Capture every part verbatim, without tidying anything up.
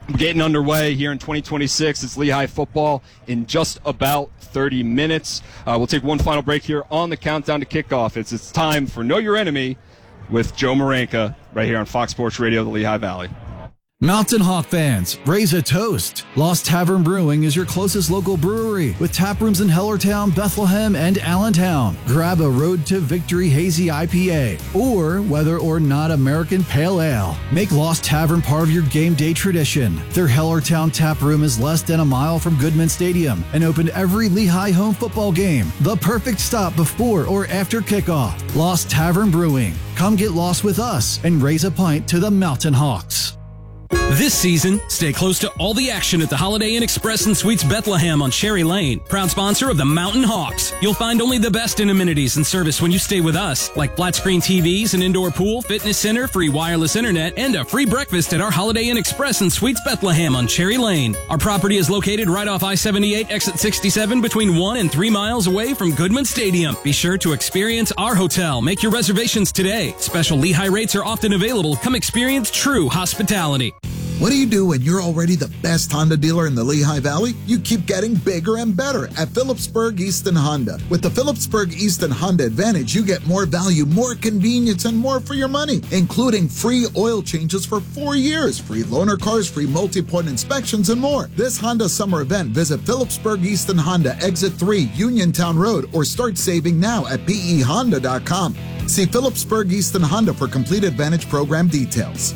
getting underway here in twenty twenty-six. It's Lehigh football in just about thirty minutes. Uh, we'll take one final break here on the countdown to kickoff. It's it's time for Know Your Enemy with Joe Marenka right here on Fox Sports Radio, the Lehigh Valley. Mountain Hawk fans, raise a toast. Lost Tavern Brewing is your closest local brewery with tap rooms in Hellertown, Bethlehem, and Allentown. Grab a Road to Victory Hazy I P A or whether or not American Pale Ale. Make Lost Tavern part of your game day tradition. Their Hellertown tap room is less than a mile from Goodman Stadium and open every Lehigh home football game. The perfect stop before or after kickoff. Lost Tavern Brewing. Come get lost with us and raise a pint to the Mountain Hawks. This season, stay close to all the action at the Holiday Inn Express and Suites Bethlehem on Cherry Lane. Proud sponsor of the Mountain Hawks. You'll find only the best in amenities and service when you stay with us, like flat screen T Vs, an indoor pool, fitness center, free wireless internet, and a free breakfast at our Holiday Inn Express and Suites Bethlehem on Cherry Lane. Our property is located right off I seventy-eight, exit sixty-seven, between one and three miles away from Goodman Stadium. Be sure to experience our hotel. Make your reservations today. Special Lehigh rates are often available. Come experience true hospitality. What do you do when you're already the best Honda dealer in the Lehigh Valley? You keep getting bigger and better at Phillipsburg Easton Honda. With the Phillipsburg Easton Honda Advantage, you get more value, more convenience, and more for your money, including free oil changes for four years, free loaner cars, free multi-point inspections, and more. This Honda summer event, visit Phillipsburg Easton Honda, Exit three, Uniontown Road, or start saving now at P E Honda dot com. See Phillipsburg Easton Honda for complete Advantage program details.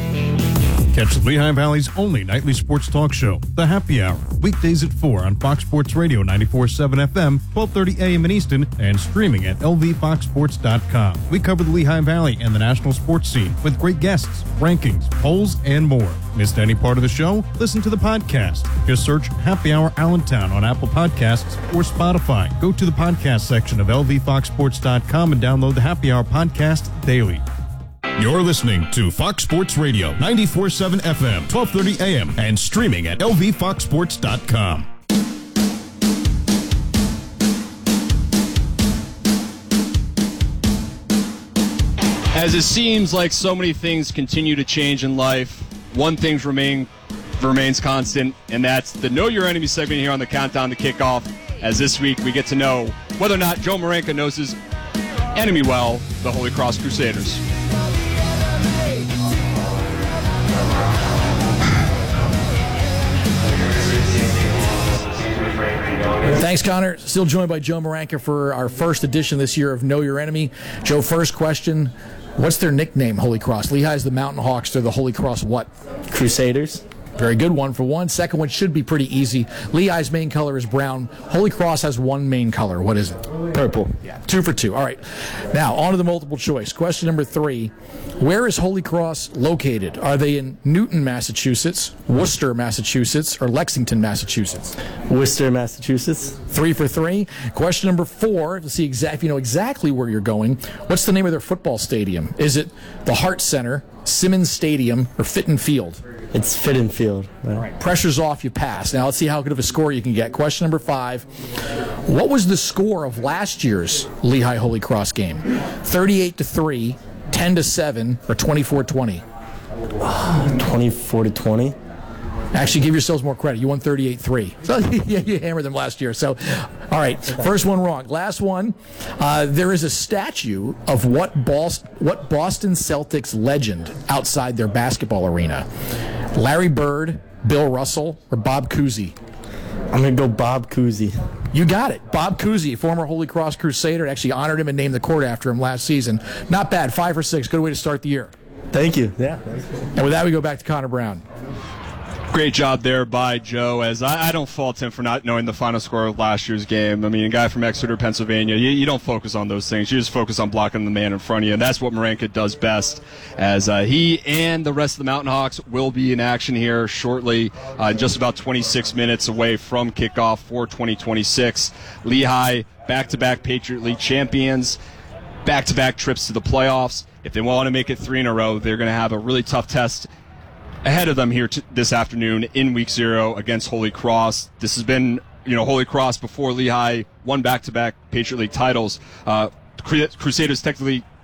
Catch the Lehigh Valley's only nightly sports talk show, The Happy Hour, weekdays at four on Fox Sports Radio ninety-four point seven F M, twelve thirty A M in Easton, and streaming at L V fox sports dot com. We cover the Lehigh Valley and the national sports scene with great guests, rankings, polls, and more. Missed any part of the show? Listen to the podcast. Just search Happy Hour Allentown on Apple Podcasts or Spotify. Go to the podcast section of L V fox sports dot com and download the Happy Hour podcast daily. You're listening to Fox Sports Radio, ninety-four point seven F M, twelve thirty A M, and streaming at L V fox sports dot com. As it seems like so many things continue to change in life, one thing remain, remains constant, and that's the Know Your Enemy segment here on the Countdown to Kickoff, as this week we get to know whether or not Joe Marenka knows his enemy well, the Holy Cross Crusaders. Thanks, Connor. Still joined by Joe Marenka for our first edition this year of Know Your Enemy. Joe, first question. What's their nickname, Holy Cross? Lehigh's the Mountain Hawks. They're the Holy Cross what? Crusaders. Very good, one for one. Second one should be pretty easy. Lehigh's main color is brown. Holy Cross has one main color. What is it? Purple. Yeah, two for two. All right. Now, on to the multiple choice. Question number three. Where is Holy Cross located? Are they in Newton, Massachusetts, Worcester, Massachusetts, or Lexington, Massachusetts? Worcester, Massachusetts. Three for three. Question number four, to see exact, if you know exactly where you're going, what's the name of their football stadium? Is it the Hart Center, Simmons Stadium, or Fitton Field? It's Fitton Field. All right. Pressure's off, you pass. Now let's see how good of a score you can get. Question number five. What was the score of last year's Lehigh Holy Cross game? thirty-eight to three, ten to seven, or twenty-four twenty? twenty-four to twenty. Actually, give yourselves more credit. You won thirty-eight three. So yeah, you hammered them last year. So, all right, first one wrong. Last one. Uh, there is a statue of what Boston, what Boston Celtics legend outside their basketball arena? Larry Bird, Bill Russell, or Bob Cousy? I'm going to go Bob Cousy. You got it. Bob Cousy, former Holy Cross Crusader, actually honored him and named the court after him last season. Not bad. Five for six. Good way to start the year. Thank you. Yeah. And with that, we go back to Connor Brown. Great job there by Joe, as I, I don't fault him for not knowing the final score of last year's game. I mean, a guy from Exeter, Pennsylvania, you, you don't focus on those things. You just focus on blocking the man in front of you, and that's what Marenka does best, as uh, he and the rest of the Mountain Hawks will be in action here shortly, uh, just about twenty-six minutes away from kickoff for twenty twenty-six. Lehigh, back-to-back Patriot League champions, back-to-back trips to the playoffs. If they want to make it three in a row, they're going to have a really tough test ahead of them here t- this afternoon in week zero against Holy Cross. This has been, you know, Holy Cross before Lehigh won back-to-back Patriot League titles. Uh, Crusaders technically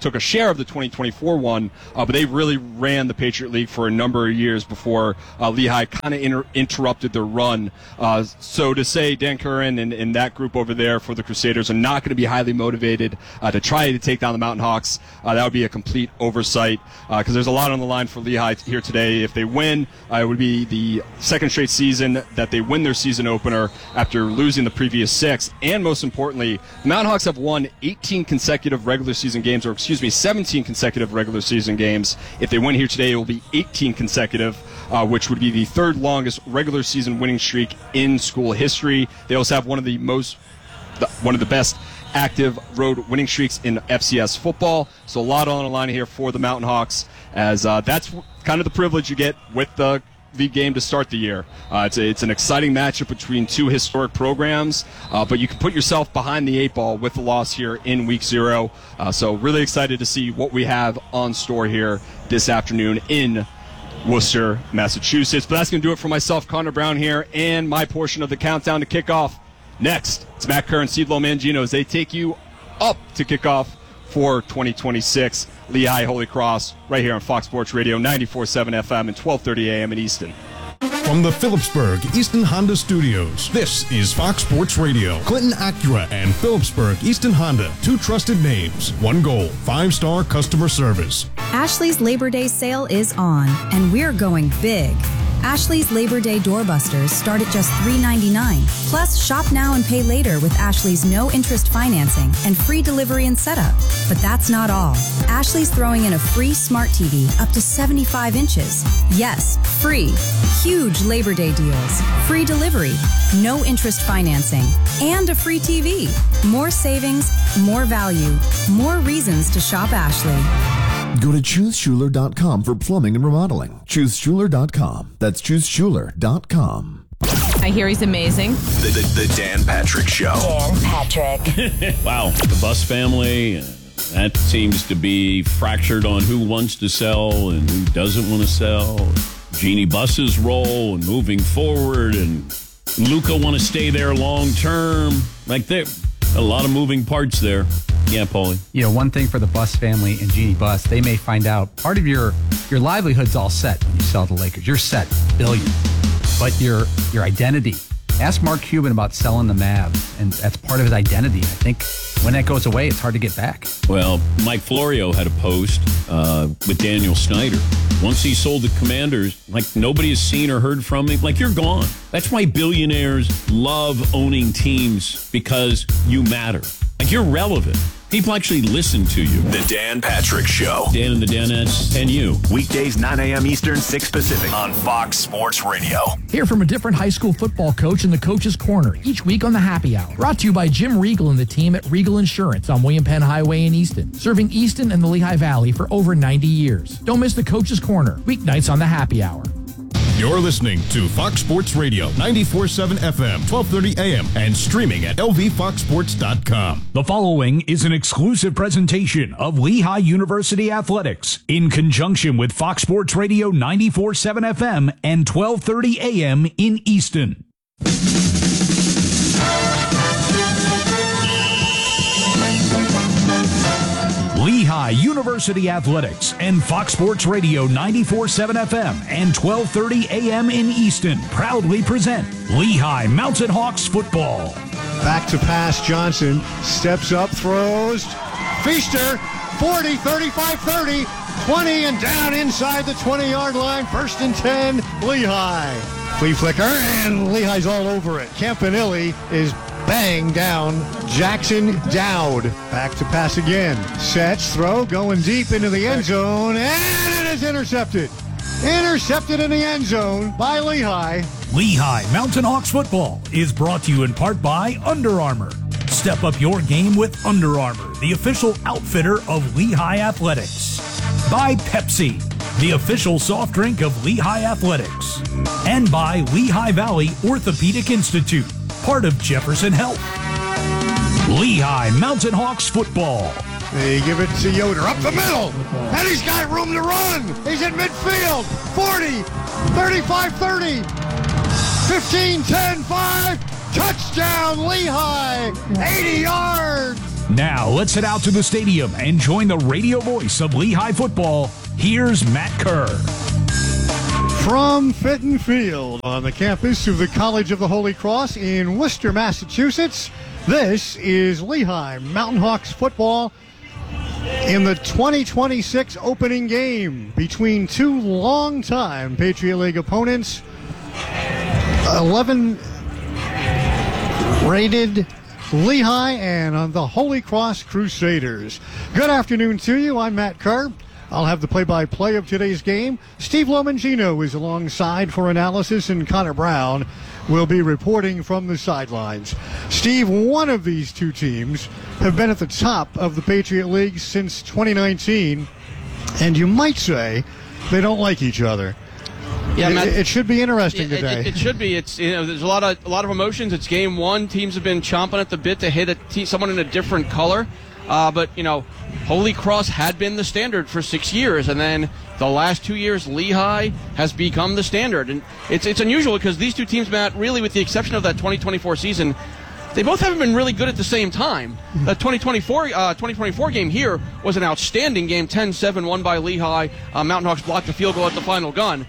took a share of the twenty twenty-four one, uh, but they really ran the Patriot League for a number of years before uh, Lehigh kind of inter- interrupted their run. Uh, so to say Dan Curran and, and that group over there for the Crusaders are not going to be highly motivated uh, to try to take down the Mountain Hawks, uh, that would be a complete oversight because uh, there's a lot on the line for Lehigh here today. If they win, uh, it would be the second straight season that they win their season opener after losing the previous six. And most importantly, the Mountain Hawks have won eighteen consecutive regular season games, or excuse me, seventeen consecutive regular season games. If they win here today, it will be eighteen consecutive, uh, which would be the third longest regular season winning streak in school history. They also have one of the most, the, one of the best active road winning streaks in F C S football. So a lot on the line here for the Mountain Hawks, as uh, that's kind of the privilege you get with the league game to start the year. Uh, it's, a, it's an exciting matchup between two historic programs, uh, but you can put yourself behind the eight ball with the loss here in week zero. Uh, so really excited to see what we have on store here this afternoon in Worcester, Massachusetts. But that's going to do it for myself, Connor Brown here, and my portion of the countdown to kickoff. Next, it's Matt Kerr and Cedlo Mangino as they take you up to kickoff for twenty twenty-six. Lehigh Holy Cross, right here on Fox Sports Radio, ninety-four point seven F M and twelve thirty A M in Easton. From the Phillipsburg Easton Honda Studios, this is Fox Sports Radio. Clinton Acura and Phillipsburg Easton Honda, two trusted names, one goal, five-star customer service. Ashley's Labor Day sale is on, and we're going big. Ashley's Labor Day doorbusters start at just three ninety-nine. Plus, shop now and pay later with Ashley's no-interest financing and free delivery and setup. But that's not all. Ashley's throwing in a free smart T V up to seventy-five inches. Yes, free. Huge Labor Day deals. Free delivery, no-interest financing, and a free T V. More savings, more value, more reasons to shop Ashley. Go to choose schuler dot com for plumbing and remodeling. choose schuler dot com. That's choose schuler dot com. I hear he's amazing. The, the, the Dan Patrick Show. Dan Patrick. Wow. The Bus family, uh, that seems to be fractured on who wants to sell and who doesn't want to sell. Jeannie Buss's role and moving forward, and Luca want to stay there long term. Like, there a lot of moving parts there. Yeah, Paulie. You know, one thing for the Bus family and Jeannie Buss, they may find out part of your your livelihood's all set when you sell the Lakers. You're set, billion. But your your identity. Ask Mark Cuban about selling the Mavs, and that's part of his identity. I think when that goes away, it's hard to get back. Well, Mike Florio had a post uh, with Daniel Snyder. Once he sold the Commanders, like, nobody has seen or heard from him. Like, you're gone. That's why billionaires love owning teams, because you matter. Like, you're relevant. People actually listen to you. The Dan Patrick Show. Dan and the Danettes and you. Weekdays, nine a.m. Eastern, six Pacific on Fox Sports Radio. Hear from a different high school football coach in the Coach's Corner each week on the Happy Hour. Brought to you by Jim Regal and the team at Regal Insurance on William Penn Highway in Easton. Serving Easton and the Lehigh Valley for over ninety years. Don't miss the Coach's Corner. Weeknights on the Happy Hour. You're listening to Fox Sports Radio, ninety-four point seven F M, twelve thirty A M, and streaming at L V fox sports dot com. The following is an exclusive presentation of Lehigh University Athletics in conjunction with Fox Sports Radio ninety-four point seven F M and twelve thirty A M in Easton. Lehigh University Athletics and Fox Sports Radio ninety-four point seven F M and twelve thirty A M in Easton proudly present Lehigh Mountain Hawks football. Back to pass, Johnson steps up, throws, Feaster, forty, thirty-five, thirty, twenty, and down inside the twenty-yard line, first and ten, Lehigh. Flea flicker, and Lehigh's all over it. Campanelli is bang down. Jackson Dowd. Back to pass again. Sets, throw, going deep into the end zone, and it is intercepted. Intercepted in the end zone by Lehigh. Lehigh Mountain Hawks football is brought to you in part by Under Armour. Step up your game with Under Armour, the official outfitter of Lehigh Athletics. By Pepsi, the official soft drink of Lehigh Athletics. And by Lehigh Valley Orthopedic Institute, part of Jefferson Health. Lehigh Mountain Hawks football. They give it to Yoder up the middle, and he's got room to run. He's in midfield, forty, thirty-five, thirty, fifteen, ten, five, touchdown Lehigh, eighty yards. Now let's head out to the stadium and join the radio voice of Lehigh football. Here's Matt Kerr. From Fitton Field on the campus of the College of the Holy Cross in Worcester, Massachusetts, this is Lehigh Mountain Hawks football in the twenty twenty-six opening game between two longtime Patriot League opponents, eleven rated Lehigh and on the Holy Cross Crusaders. Good afternoon to you. I'm Matt Kerr. I'll have the play-by-play of today's game. Steve Lomangino is alongside for analysis, and Connor Brown will be reporting from the sidelines. Steve, one of these two teams have been at the top of the Patriot League since twenty nineteen, and you might say they don't like each other. Yeah, Matt, it, it should be interesting it, today. It, it should be. It's you know, there's a lot of a lot of emotions. It's game one. Teams have been chomping at the bit to hit a te- someone in a different color. Uh, but, you know, Holy Cross had been the standard for six years, and then the last two years, Lehigh has become the standard. And it's it's unusual because these two teams, Matt, really with the exception of that twenty twenty-four season, they both haven't been really good at the same time. The twenty twenty-four, uh, twenty twenty-four game here was an outstanding game, ten seven, won by Lehigh. Uh, Mountain Hawks blocked the field goal at the final gun.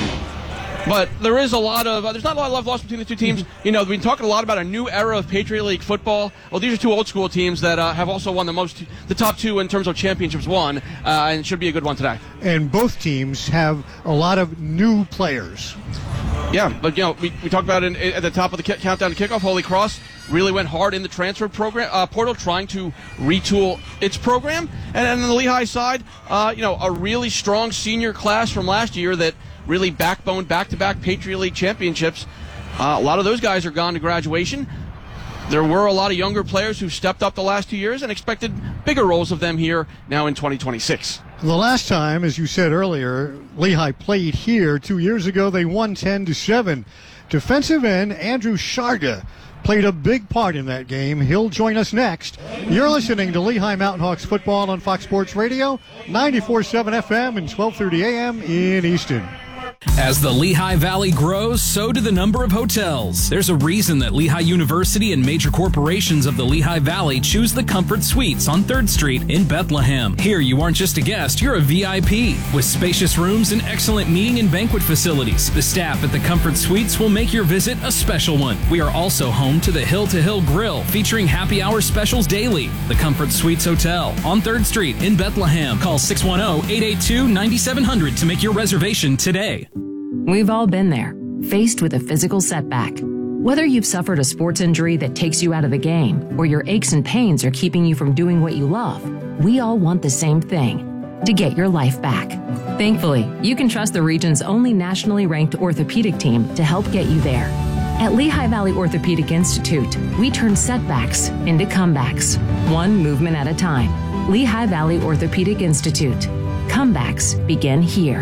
But there is a lot of, uh, there's not a lot of love lost between the two teams. You know, we've been talking a lot about a new era of Patriot League football. Well, these are two old school teams that uh, have also won the most, the top two in terms of championships won, uh, and it should be a good one today. And both teams have a lot of new players. Yeah, but, you know, we, we talked about it in, at the top of the ki- countdown to kickoff, Holy Cross really went hard in the transfer program uh, portal trying to retool its program. And then on the Lehigh side, uh, you know, a really strong senior class from last year that really backbone back-to-back Patriot League championships. Uh, a lot of those guys are gone to graduation. There were a lot of younger players who stepped up the last two years and expected bigger roles of them here now in twenty twenty-six. The last time, as you said earlier, Lehigh played here two years ago, they won ten to seven. Defensive end Andrew Sharga played a big part in that game. He'll join us next. You're listening to Lehigh Mountain Hawks football on Fox Sports Radio, ninety-four point seven F M and twelve thirty A M in Easton. As the Lehigh Valley grows, so do the number of hotels. There's a reason that Lehigh University and major corporations of the Lehigh Valley choose the Comfort Suites on third Street in Bethlehem. Here, you aren't just a guest, you're a V I P. With spacious rooms and excellent meeting and banquet facilities, the staff at the Comfort Suites will make your visit a special one. We are also home to the Hill to Hill Grill, featuring happy hour specials daily. The Comfort Suites Hotel on third Street in Bethlehem. Call six one zero, eight eight two, nine seven zero zero to make your reservation today. We've all been there, faced with a physical setback. Whether you've suffered a sports injury that takes you out of the game, or your aches and pains are keeping you from doing what you love, we all want the same thing, to get your life back. Thankfully, you can trust the region's only nationally ranked orthopedic team to help get you there. At Lehigh Valley Orthopedic Institute, we turn setbacks into comebacks, one movement at a time. Lehigh Valley Orthopedic Institute. Comebacks begin here.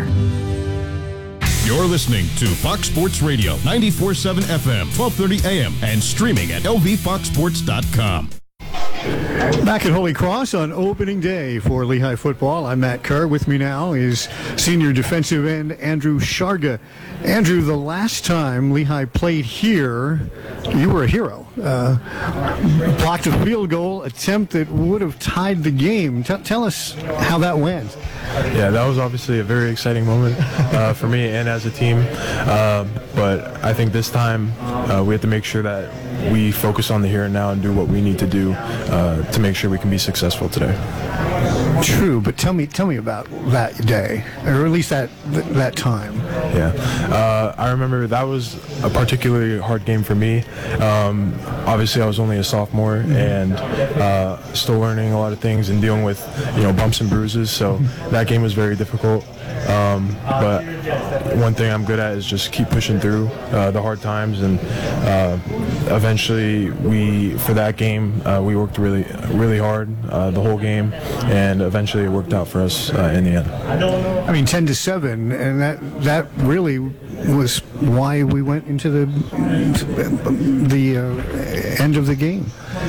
You're listening to Fox Sports Radio, ninety-four point seven F M, twelve thirty A M, and streaming at L V fox sports dot com. Back at Holy Cross on opening day for Lehigh football. I'm Matt Kerr. With me now is senior defensive end Andrew Sharga. Andrew, the last time Lehigh played here, you were a hero. Uh, blocked a field goal attempt that would have tied the game. T- tell us how that went. Yeah, that was obviously a very exciting moment uh, for me and as a team. Uh, but I think this time uh, we have to make sure that we focus on the here and now and do what we need to do uh, to make sure we can be successful today. True, but tell me, tell me about that day, or at least that that time. Yeah, uh, I remember that was a particularly hard game for me. Um, obviously, I was only a sophomore mm-hmm. and uh, still learning a lot of things and dealing with you know bumps and bruises. So mm-hmm. that game was very difficult. Um, but one thing I'm good at is just keep pushing through uh, the hard times, and uh, eventually we, for that game, uh, we worked really, really hard uh, the whole game, and eventually it worked out for us uh, in the end. I mean, ten to seven, and that that really was why we went into the the uh, end of the game.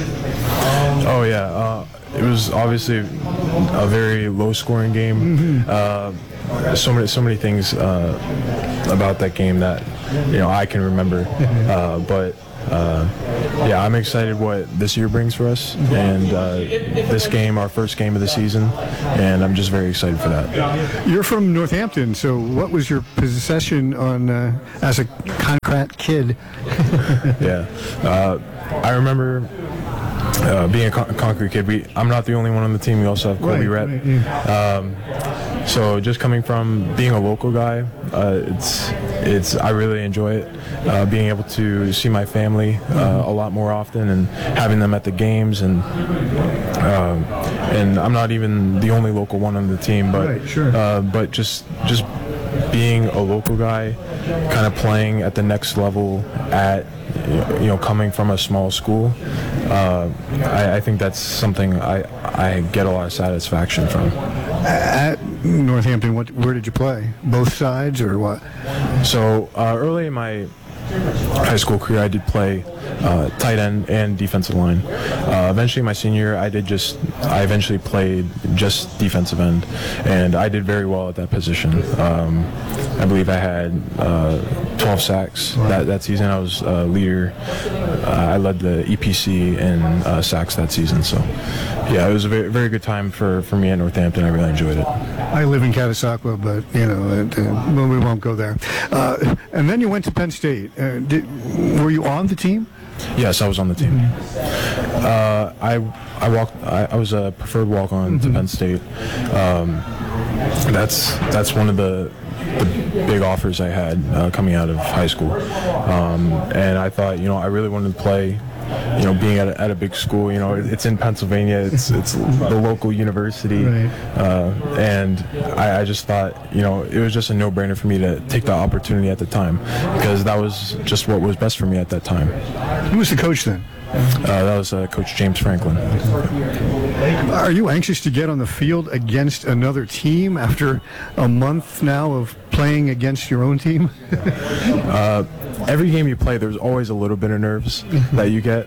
Oh yeah, uh, it was obviously a very low-scoring game. Mm-hmm. Uh, so many, so many things uh, about that game that you know I can remember, uh, but uh, yeah, I'm excited what this year brings for us, and uh, this game, our first game of the season, and I'm just very excited for that. You're from Northampton, so what was your possession on uh, as a Concrat kid? yeah, uh, I remember uh, being a con- Concrete kid. We, I'm not the only one on the team. We also have Colby right, Rett. Right, yeah. um, so just coming from being a local guy, uh, it's it's I really enjoy it. Uh, being able to see my family uh, a lot more often and having them at the games, and uh, and I'm not even the only local one on the team, but right, sure. uh, but just just being a local guy, kind of playing at the next level at, you know, coming from a small school, uh, I, I think that's something I I get a lot of satisfaction from. At Northampton, what where did you play? Both sides or what? So uh, early in my high school career, I did play uh, tight end and defensive line. Uh, eventually, my senior year, I did just I eventually played just defensive end, and I did very well at that position. Um, I believe I had uh, twelve sacks that, that season. I was uh, leader. Uh, I led the E P C in uh, sacks that season. So, yeah, it was a very, very good time for, for me at Northampton. I really enjoyed it. I live in Catasauqua, but you know, it, uh, well, we won't go there. Uh, and then you went to Penn State. Uh, did, were you on the team? Yes, I was on the team. Uh, I I walked. I, I was a preferred walk-on mm-hmm. to Penn State. Um, that's that's one of the, the big offers I had uh, coming out of high school, um, and I thought, you know, I really wanted to play. You know, being at a, at a big school, you know, it's in Pennsylvania. It's it's the local university, right. uh, and I, I just thought, you know, it was just a no-brainer for me to take the opportunity at the time, because that was just what was best for me at that time. Who was the coach then? Uh, that was uh, Coach James Franklin. Are you anxious to get on the field against another team after a month now of playing against your own team? uh, every game you play, there's always a little bit of nerves that you get.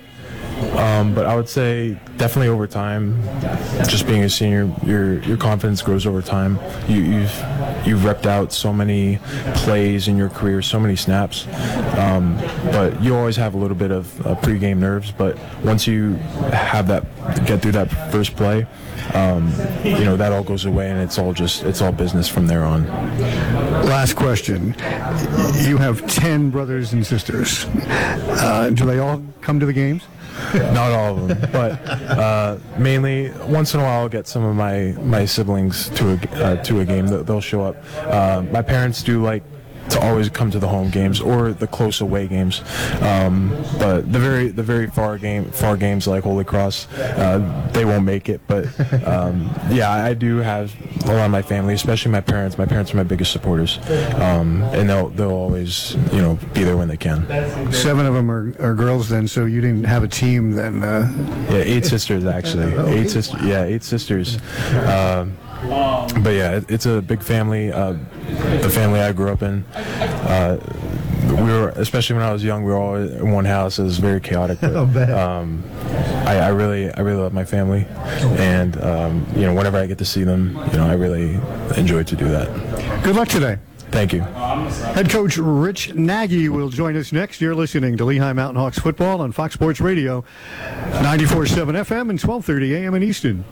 Um, but I would say definitely over time, just being a senior, your your confidence grows over time. You, you've you've repped out so many plays in your career, so many snaps, um, but you always have a little bit of uh, pre-game nerves. But once you have that, get through that first play, um, you know, that all goes away, and it's all just it's all business from there on. Last question: you have ten brothers and sisters. Uh, do they all come to the games? Not all of them, but uh, mainly once in a while I'll get some of my, my siblings to a, uh, to a game. They'll show up. Uh, my parents do like to always come to the home games or the close away games, um, but the very the very far game far games like Holy Cross, uh, they won't make it. But um, yeah, I do have a lot of my family, especially my parents. My parents are my biggest supporters, um, and they'll they'll always, you know, be there when they can. Seven of them are, are girls then, so you didn't have a team then. Uh... Yeah, eight sisters actually. Eight sisters. Yeah, eight sisters. Um, But yeah, it, it's a big family. Uh, the family I grew up in, uh, we were, especially when I was young, we were all in one house. It was very chaotic. But, um, I, I really, I really love my family, and um, you know, whenever I get to see them, you know, I really enjoy to do that. Good luck today. Thank you. Head coach Rich Nagy will join us next. You're listening to Lehigh Mountain Hawks football on Fox Sports Radio, ninety-four point seven F M and twelve thirty A M in Easton.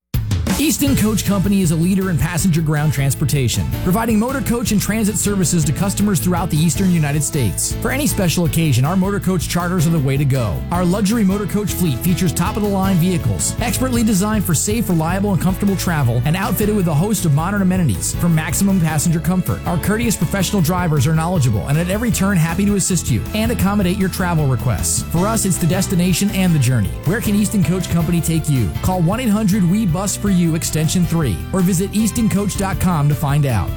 Easton Coach Company is a leader in passenger ground transportation, providing motor coach and transit services to customers throughout the eastern United States. For any special occasion, our motor coach charters are the way to go. Our luxury motor coach fleet features top-of-the-line vehicles, expertly designed for safe, reliable, and comfortable travel, and outfitted with a host of modern amenities for maximum passenger comfort. Our courteous professional drivers are knowledgeable and at every turn happy to assist you and accommodate your travel requests. For us, it's the destination and the journey. Where can Easton Coach Company take you? Call one eight hundred W E bus for you extension three or visit easton coach dot com to find out.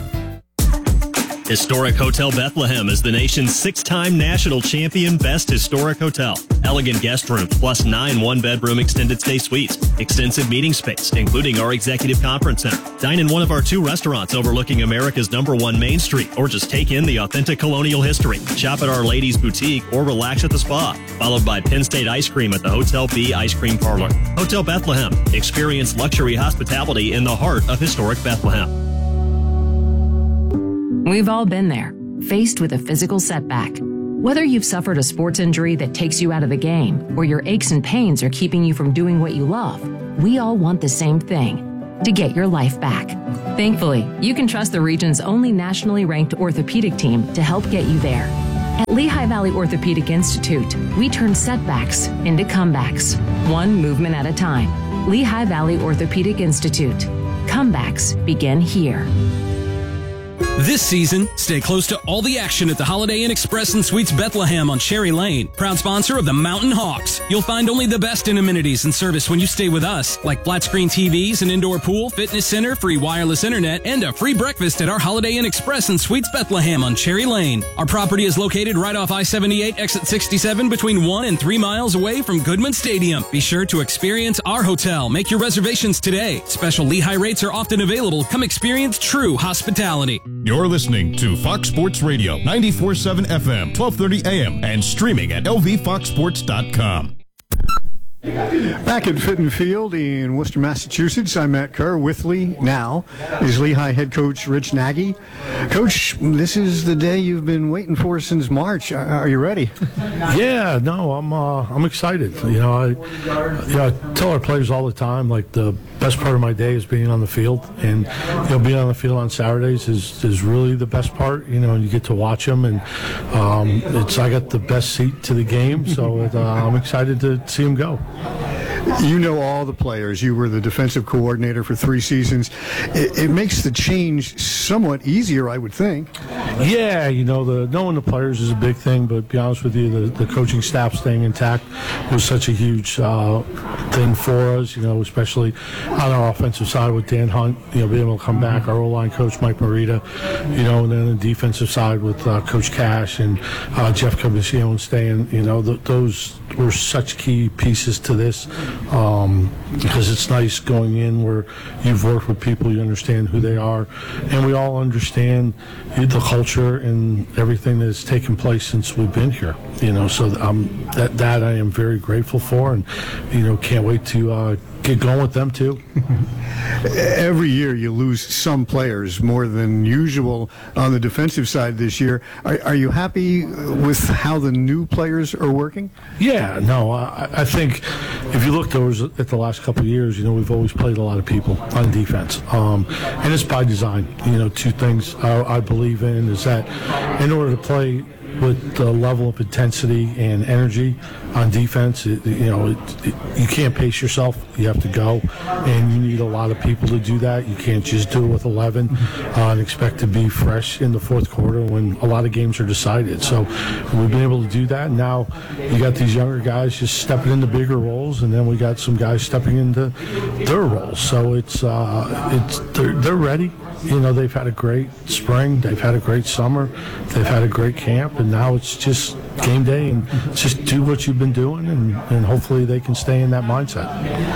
Historic Hotel Bethlehem is the nation's six-time national champion best historic hotel. Elegant guest rooms plus nine one-bedroom extended stay suites, extensive meeting space, including our executive conference center. Dine in one of our two restaurants overlooking America's number one Main Street, or just take in the authentic colonial history. Shop at Our Ladies Boutique or relax at the spa, followed by Penn State Ice Cream at the Hotel B Ice Cream Parlor. Hotel Bethlehem. Experience luxury hospitality in the heart of historic Bethlehem. We've all been there, faced with a physical setback. Whether you've suffered a sports injury that takes you out of the game or your aches and pains are keeping you from doing what you love, we all want the same thing, to get your life back. Thankfully, you can trust the region's only nationally ranked orthopedic team to help get you there. At Lehigh Valley Orthopedic Institute, we turn setbacks into comebacks, one movement at a time. Lehigh Valley Orthopedic Institute. Comebacks begin here. This season, stay close to all the action at the Holiday Inn Express and Suites Bethlehem on Cherry Lane, proud sponsor of the Mountain Hawks. You'll find only the best in amenities and service when you stay with us, like flat screen T Vs, an indoor pool, fitness center, free wireless internet, and a free breakfast at our Holiday Inn Express and Suites Bethlehem on Cherry Lane. Our property is located right off I seventy-eight, exit sixty-seven, between one and three miles away from Goodman Stadium. Be sure to experience our hotel. Make your reservations today. Special Lehigh rates are often available. Come experience true hospitality. You're listening to Fox Sports Radio, ninety-four point seven F M, twelve thirty A M, and streaming at L V fox sports dot com. Back at Fitton Field in Worcester, Massachusetts, I'm Matt Kerr. With Lee now is Lehigh head coach Rich Nagy. Coach, this is the day you've been waiting for since March. Are, are you ready? Yeah, no, I'm uh, I'm excited. You know, I, you know, I tell our players all the time, like, the best part of my day is being on the field, and you know, being on the field on Saturdays is, is really the best part. You know, you get to watch them, and um, it's I got the best seat to the game, so it, uh, I'm excited to see them go. You know all the players. You were the defensive coordinator for three seasons. It, it makes the change somewhat easier, I would think. Yeah, you know, the knowing the players is a big thing, but to be honest with you, the, the coaching staff staying intact was such a huge uh, thing for us, you know, especially on our offensive side with Dan Hunt, you know, being able to come back, our O-line coach Mike Morita, you know, and then on the defensive side with uh, Coach Cash and uh, Jeff Cabicione staying, you know, th- those were such key pieces to this. Um, because it's nice going in where you've worked with people, you understand who they are, and we all understand the culture and everything that has taken place since we've been here. You know, so um, that that I am very grateful for, and you know, can't wait to uh, get going with them too. Every year you lose some players more than usual on the defensive side this year. Are, are you happy with how the new players are working? Yeah, no, I, I think if you look those at the last couple of years, you know, we've always played a lot of people on defense, um, and it's by design. You know, two things I, I believe in is that in order to play with the level of intensity and energy on defense, it, you know, it, it, you can't pace yourself. You have to go, and you need a lot of people to do that. You can't just do it with eleven uh, and expect to be fresh in the fourth quarter when a lot of games are decided. So we've been able to do that. Now you got these younger guys just stepping into bigger roles, and then we got some guys stepping into their roles. So it's uh, it's they're, they're ready. You know, they've had a great spring, they've had a great summer, they've had a great camp, and now it's just game day and just do what you've been doing, and, and hopefully they can stay in that mindset.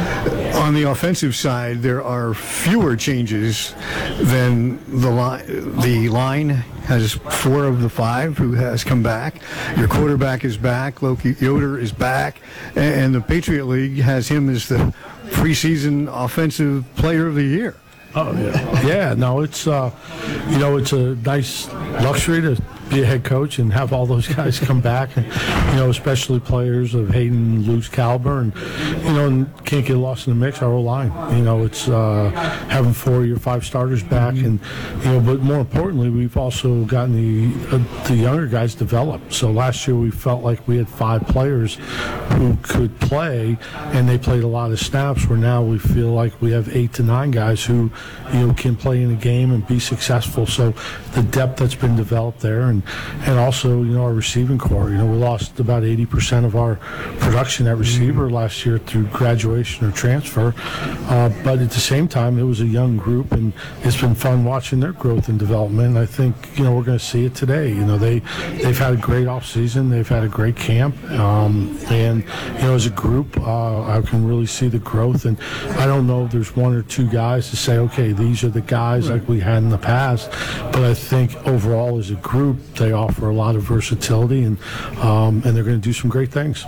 On the offensive side, there are fewer changes than the line. The line has four of the five who has come back. Your quarterback is back. Loki Yoder is back. And the Patriot League has him as the preseason offensive player of the year. Oh yeah, yeah. No, it's uh, you know, it's a nice luxury to be a head coach and have all those guys come back, and you know, especially players of Hayden Luke's caliber, and you know, and can't get lost in the mix. Our line, you know, it's uh, having four of your five starters back, and you know, but more importantly, we've also gotten the uh, the younger guys developed. So last year we felt like we had five players who could play, and they played a lot of snaps. Where now we feel like we have eight to nine guys who, you know, can play in a game and be successful. So the depth that's been developed there, and and also, you know, our receiving core. You know, we lost about eighty percent of our production at receiver last year through graduation or transfer. Uh, but at the same time, it was a young group, and it's been fun watching their growth and development. I think, you know, we're going to see it today. You know, they, they've had a great offseason. They've had a great camp. Um, and, you know, as a group, uh, I can really see the growth. And I don't know if there's one or two guys to say, okay, these are the guys like we had in the past. But I think overall as a group, they offer a lot of versatility, and um, and they're going to do some great things.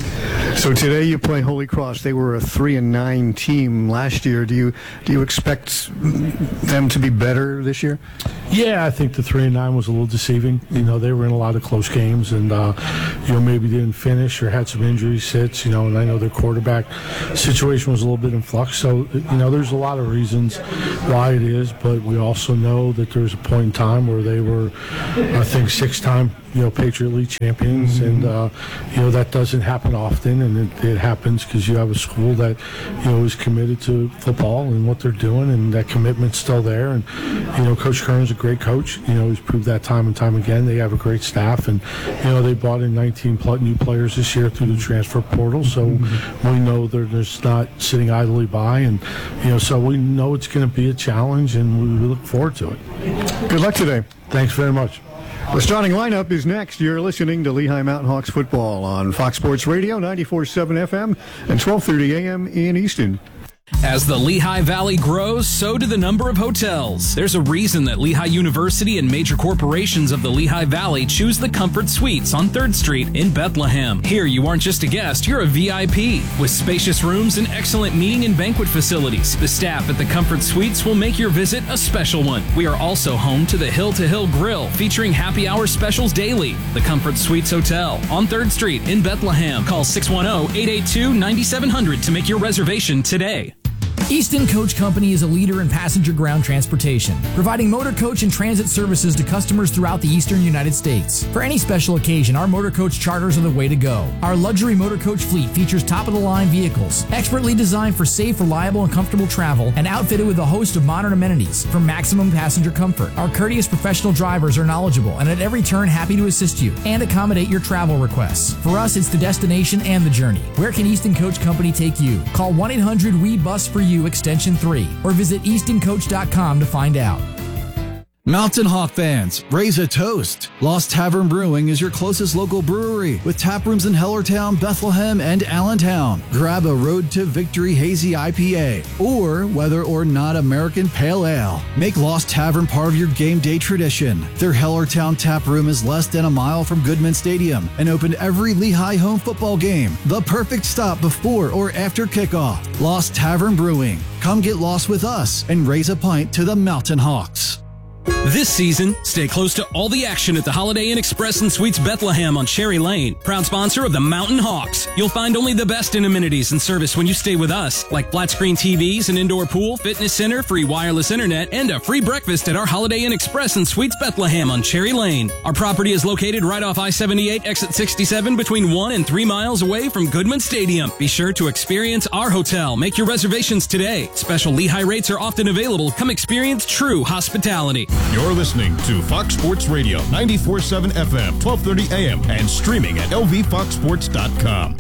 So today you play Holy Cross. They were a three and nine team last year. Do you do you expect them to be better this year? Yeah, I think the three and nine was a little deceiving. You know, they were in a lot of close games, and uh, you know, maybe didn't finish or had some injury sits. You know, and I know their quarterback situation was a little bit in flux. So you know, there's a lot of reasons why it is, but we also know that there was a point in time where they were, I think, six-time you know Patriot League champions, mm-hmm. and uh, you know that doesn't happen often, and it, it happens because you have a school that you know is committed to football and what they're doing, and that commitment's still there. And you know, Coach Kern's a great coach. You know, he's proved that time and time again. They have a great staff, and you know they brought in nineteen pl- new players this year through the transfer portal. So mm-hmm. we know they're just not sitting idly by, and you know, so we know it's going to be a challenge, and we, we look forward to it. Good luck today. Thanks very much. The starting lineup is next. You're listening to Lehigh Mountain Hawks football on Fox Sports Radio, ninety-four point seven F M and twelve thirty A M in Easton. As the Lehigh Valley grows, so do the number of hotels. There's a reason that Lehigh University and major corporations of the Lehigh Valley choose the Comfort Suites on third Street in Bethlehem. Here, you aren't just a guest, you're a V I P. With spacious rooms and excellent meeting and banquet facilities, the staff at the Comfort Suites will make your visit a special one. We are also home to the Hill to Hill Grill, featuring happy hour specials daily. The Comfort Suites Hotel on third Street in Bethlehem. Call six one zero, eight eight two, nine seven zero zero to make your reservation today. Easton Coach Company is a leader in passenger ground transportation, providing motor coach and transit services to customers throughout the eastern United States. For any special occasion, our motor coach charters are the way to go. Our luxury motor coach fleet features top-of-the-line vehicles, expertly designed for safe, reliable, and comfortable travel, and outfitted with a host of modern amenities for maximum passenger comfort. Our courteous professional drivers are knowledgeable and at every turn happy to assist you and accommodate your travel requests. For us, it's the destination and the journey. Where can Easton Coach Company take you? Call one eight hundred W E bus for you extension three or visit easton coach dot com to find out. Mountain Hawk fans, raise a toast. Lost Tavern Brewing is your closest local brewery with tap rooms in Hellertown, Bethlehem, and Allentown. Grab a Road to Victory Hazy I P A or whether or not American Pale Ale. Make Lost Tavern part of your game day tradition. Their Hellertown tap room is less than a mile from Goodman Stadium and open every Lehigh home football game. The perfect stop before or after kickoff. Lost Tavern Brewing. Come get lost with us and raise a pint to the Mountain Hawks. This season, stay close to all the action at the Holiday Inn Express and Suites Bethlehem on Cherry Lane, proud sponsor of the Mountain Hawks. You'll find only the best in amenities and service when you stay with us, like flat screen T Vs, an indoor pool, fitness center, free wireless internet, and a free breakfast at our Holiday Inn Express and Suites Bethlehem on Cherry Lane. Our property is located right off I seventy-eight, exit sixty-seven, between one and three miles away from Goodman Stadium. Be sure to experience our hotel. Make your reservations today. Special Lehigh rates are often available. Come experience true hospitality. You're listening to Fox Sports Radio, ninety-four point seven F M, twelve thirty A M, and streaming at L V fox sports dot com.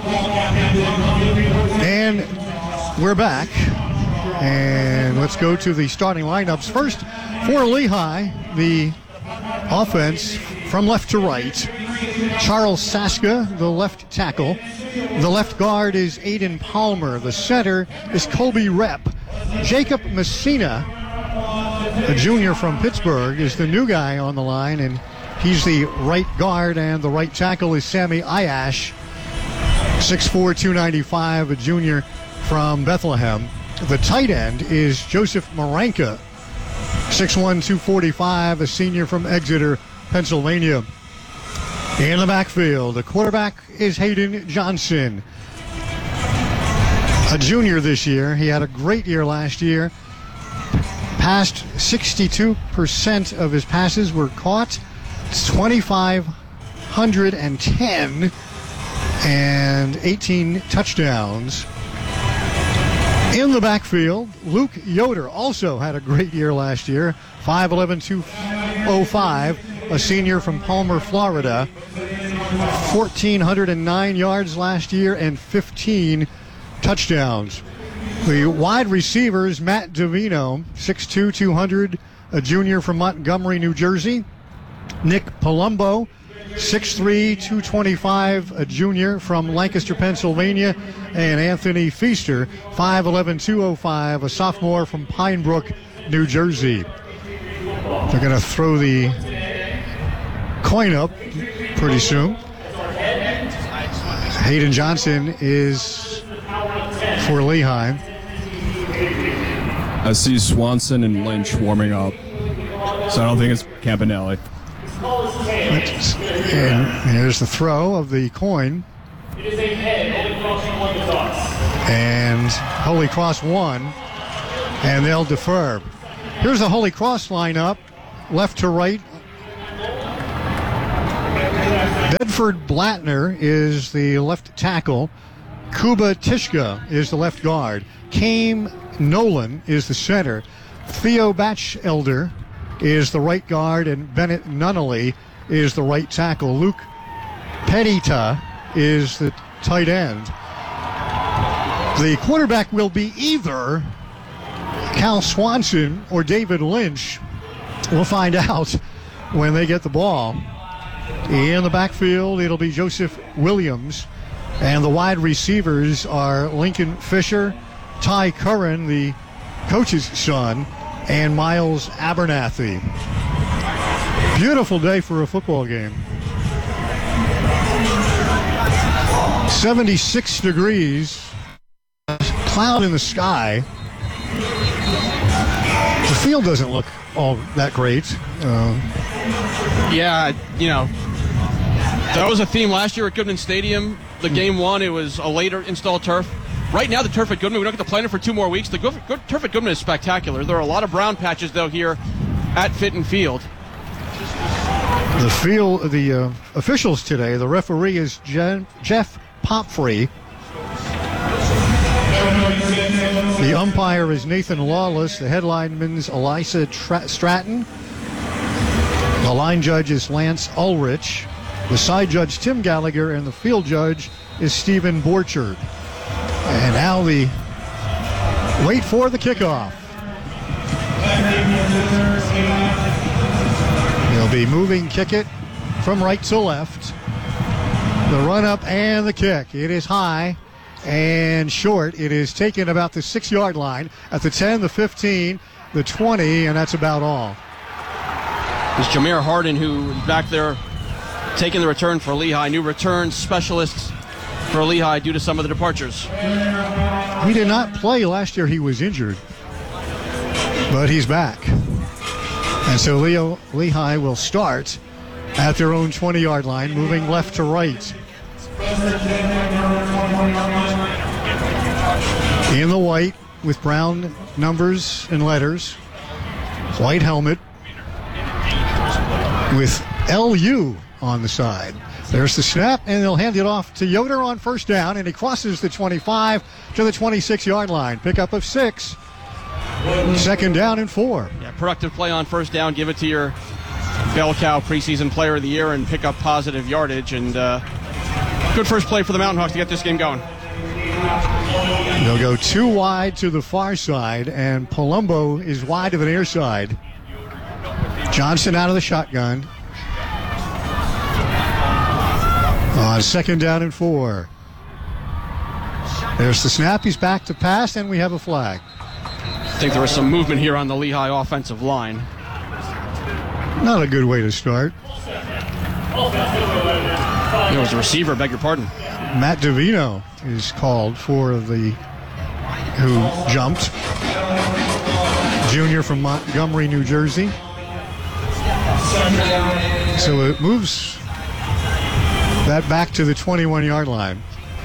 And we're back. And let's go to the starting lineups. First, for Lehigh, the offense from left to right. Charles Saska, the left tackle. The left guard is Aiden Palmer. The center is Colby Rep. Jacob Messina, a junior from Pittsburgh, is the new guy on the line, and he's the right guard, and the right tackle is Sammy Ayash, six four, two ninety-five, a junior from Bethlehem. The tight end is Joseph Maranka, six one, two forty-five, a senior from Exeter, Pennsylvania. In the backfield, the quarterback is Hayden Johnson, a junior this year. He had a great year last year. Passed sixty-two percent of his passes were caught. It's twenty-five hundred ten and eighteen touchdowns. In the backfield, Luke Yoder also had a great year last year. five eleven, two oh five, a senior from Palmer, Florida. one thousand four hundred nine yards last year and fifteen touchdowns. The wide receivers, Matt Davino, six two, two hundred, a junior from Montgomery, New Jersey. Nick Palumbo, six three, two twenty-five, a junior from Lancaster, Pennsylvania. And Anthony Feaster, five eleven, two oh five, a sophomore from Pine Brook, New Jersey. They're going to throw the coin up pretty soon. Hayden Johnson is for Lehigh. I see Swanson and Lynch warming up, so I don't think it's Campanelli. And here's the throw of the coin. And Holy Cross won, and they'll defer. Here's the Holy Cross lineup, left to right. Bedford Blattner is the left tackle. Kuba Tishka is the left guard. Kame Nolan is the center. Theo Batchelder is the right guard, and Bennett Nunnally is the right tackle. Luke Petita is the tight end. The quarterback will be either Cal Swanson or David Lynch. We'll find out when they get the ball. In the backfield, it'll be Joseph Williams. And the wide receivers are Lincoln Fisher, Ty Curran, the coach's son, and Miles Abernathy. Beautiful day for a football game. seventy-six degrees, cloud in the sky. The field doesn't look all that great. Uh, yeah, you know, that was a theme last year at Goodman Stadium. The game one, it was a later installed turf. Right now, the turf at Goodman, we don't get to play it for two more weeks. The good, good turf at Goodman is spectacular. There are a lot of brown patches, though, here at Fitton Field. The field, the uh, officials today, the referee is Je- Jeff Popfree. The umpire is Nathan Lawless. The headlineman's Elisa Tra- Stratton. The line judge is Lance Ulrich. The side judge, Tim Gallagher, and the field judge is Stephen Borchard. And now the wait for the kickoff. They'll be moving kick it from right to left. The run up and the kick. It is high and short. It is taken about the six-yard line at the ten, the fifteen, the twenty, and that's about all. It's Jameer Harden who is back there taking the return for Lehigh. New return specialists for Lehigh due to some of the departures. He did not play last year. He was injured, but he's back. And so Leo Lehigh will start at their own twenty-yard line, moving left to right. In the white with brown numbers and letters. White helmet with L U on the side. There's the snap, and they'll hand it off to Yoder on first down, and he crosses the twenty-five to the twenty-six-yard line. Pickup of six. Second down and four. Yeah, productive play on first down. Give it to your bell cow preseason player of the year and pick up positive yardage. And uh, good first play for the Mountain Hawks to get this game going. They'll go two wide to the far side, and Palumbo is wide to the near side. Johnson out of the shotgun. On second down and four. There's the snap. He's back to pass, and we have a flag. I think there was some movement here on the Lehigh offensive line. Not a good way to start. There was a receiver, beg your pardon. Matt Davino is called for the who jumped. Junior from Montgomery, New Jersey. So it moves that back to the twenty-one-yard line.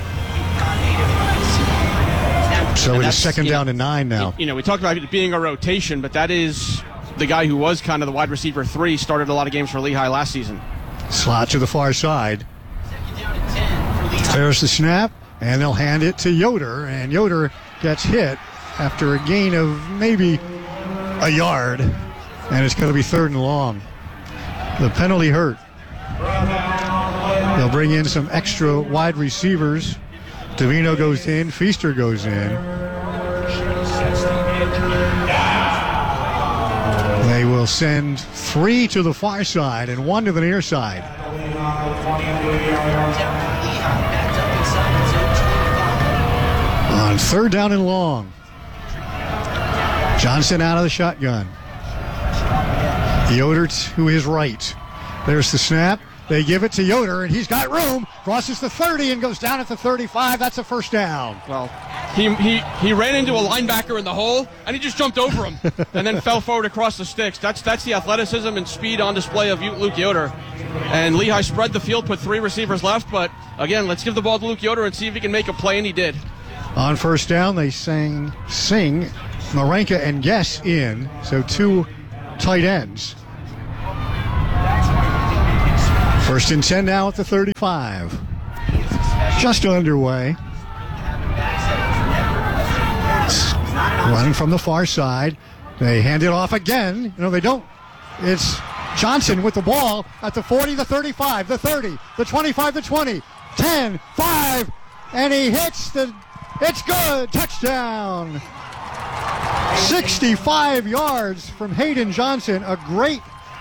So it is second down and nine now. You know, we talked about it being a rotation, but that is the guy who was kind of the wide receiver three, started a lot of games for Lehigh last season. Slot to the far side. There's the snap, and they'll hand it to Yoder, and Yoder gets hit after a gain of maybe a yard, and it's going to be third and long. The penalty hurt. They'll bring in some extra wide receivers. Davino goes in, Feaster goes in. They will send three to the far side and one to the near side. On third down and long. Johnson out of the shotgun. Yoder to his right. There's the snap. They give it to Yoder, and he's got room. Crosses the thirty and goes down at the thirty-five. That's a first down. Well, he he he ran into a linebacker in the hole, and he just jumped over him, and then fell forward across the sticks. That's that's the athleticism and speed on display of Luke Yoder. And Lehigh spread the field, put three receivers left, but again, let's give the ball to Luke Yoder and see if he can make a play, and he did. On first down, they sang, sing Marenka and Guess in, so two tight ends. First and ten now at the thirty-five. Just underway. Running from the far side. They hand it off again. No, they don't. It's Johnson with the ball at the forty, the thirty-five, the thirty, the twenty-five, the twenty, ten, five, and he hits the, it's good, touchdown. sixty-five yards from Hayden Johnson, a great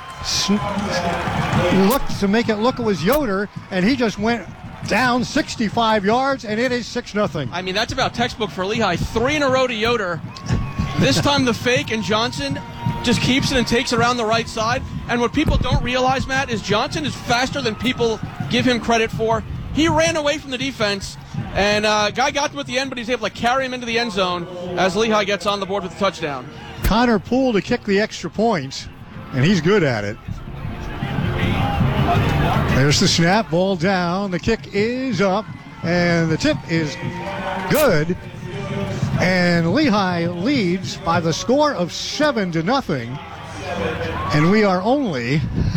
look to make it look it was Yoder, and he just went down sixty-five yards, and it is six nothing. I mean, that's about textbook for Lehigh. Three in a row to Yoder. This time the fake, and Johnson just keeps it and takes it around the right side. And what people don't realize, Matt, is Johnson is faster than people give him credit for. He ran away from the defense, and uh, guy got to him at the end, but he's able to carry him into the end zone as Lehigh gets on the board with a touchdown. Connor Poole to kick the extra point, and he's good at it. There's the snap, ball down, the kick is up, and the tip is good. And Lehigh leads by the score of seven to nothing. And we are only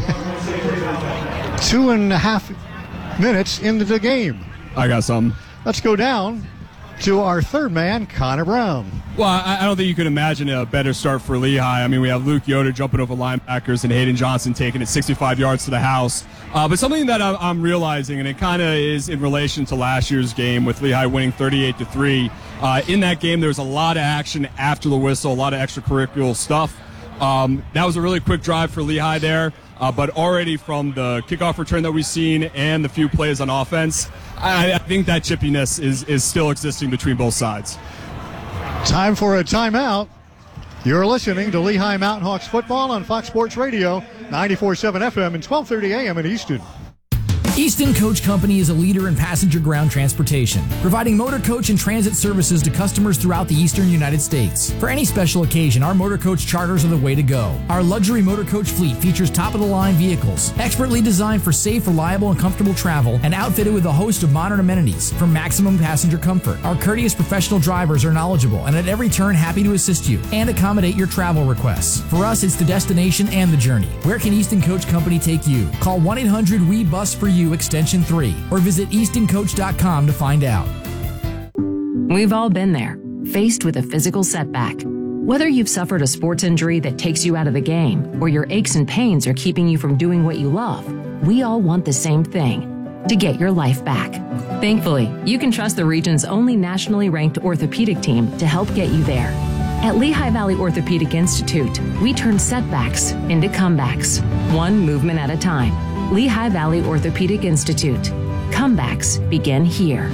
two and a half minutes into the game. I got something. Let's go down to our third man, Connor Brown. Well, I, I don't think you can imagine a better start for Lehigh. I mean, we have Luke Yoder jumping over linebackers and Hayden Johnson taking it sixty-five yards to the house. Uh, but something that I'm, I'm realizing, and it kind of is in relation to last year's game with Lehigh winning thirty-eight to three. Uh, in that game, there was a lot of action after the whistle, a lot of extracurricular stuff. Um, that was a really quick drive for Lehigh there. Uh, but already from the kickoff return that we've seen and the few plays on offense, I, I think that chippiness is, is still existing between both sides. Time for a timeout. You're listening to Lehigh Mountain Hawks football on Fox Sports Radio, ninety-four point seven F M and twelve thirty A M in Easton. Easton Coach Company is a leader in passenger ground transportation, providing motor coach and transit services to customers throughout the eastern United States. For any special occasion, our motor coach charters are the way to go. Our luxury motor coach fleet features top-of-the-line vehicles, expertly designed for safe, reliable, and comfortable travel, and outfitted with a host of modern amenities for maximum passenger comfort. Our courteous professional drivers are knowledgeable and at every turn happy to assist you and accommodate your travel requests. For us, it's the destination and the journey. Where can Easton Coach Company take you? Call one eight hundred W E bus for you extension three or visit easton coach dot com to find out. We've all been there, faced with a physical setback. Whether you've suffered a sports injury that takes you out of the game or your aches and pains are keeping you from doing what you love, we all want the same thing, to get your life back. Thankfully, you can trust the region's only nationally ranked orthopedic team to help get you there. At Lehigh Valley Orthopedic Institute, we turn setbacks into comebacks, one movement at a time. Lehigh Valley Orthopedic Institute. Comebacks begin here.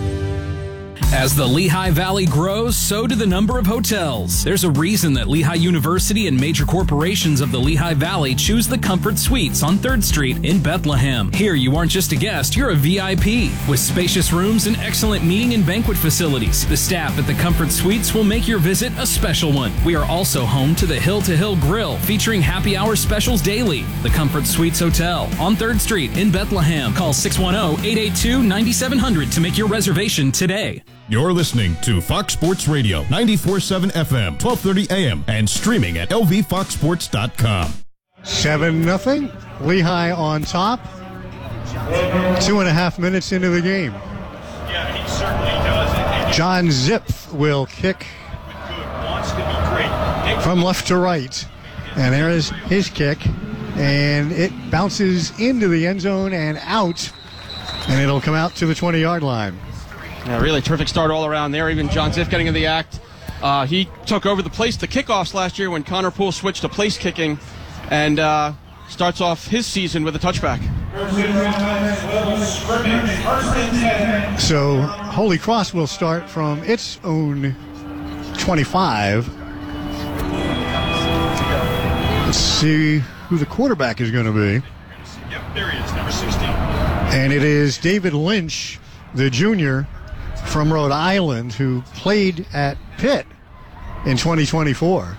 As the Lehigh Valley grows, so do the number of hotels. There's a reason that Lehigh University and major corporations of the Lehigh Valley choose the Comfort Suites on third Street in Bethlehem. Here, you aren't just a guest, you're a V I P. With spacious rooms and excellent meeting and banquet facilities, the staff at the Comfort Suites will make your visit a special one. We are also home to the Hill to Hill Grill, featuring happy hour specials daily. The Comfort Suites Hotel on third Street in Bethlehem. Call six one zero, eight eight two, nine seven zero zero to make your reservation today. You're listening to Fox Sports Radio, ninety-four point seven F M, twelve thirty A M, and streaming at L V fox sports dot com. seven nothing. Lehigh on top. Two and a half minutes into the game. John Zip will kick from left to right. And there is his kick. And it bounces into the end zone and out. And it'll come out to the twenty-yard line. Yeah, really terrific start all around there. Even John Ziff getting in the act. Uh, he took over the place, the kickoffs last year when Connor Poole switched to place kicking, and uh, starts off his season with a touchback. So Holy Cross will start from its own twenty-five. Let's see who the quarterback is going to be. And it is David Lynch, the junior from Rhode Island, who played at Pitt in twenty twenty-four.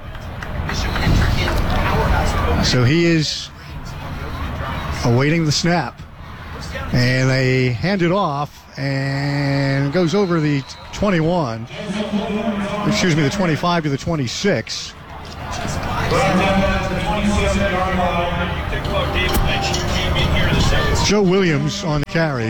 So he is awaiting the snap. And they hand it off, and it goes over the twenty-one. Excuse me, the twenty-five to the twenty-six. Joe Williams on the carry.